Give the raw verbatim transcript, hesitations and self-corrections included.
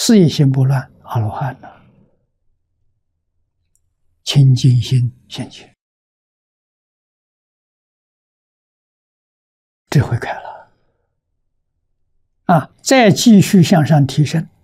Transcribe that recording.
事业心不乱，阿罗汉了，清净心现前，智慧开了啊！再继续向上提升，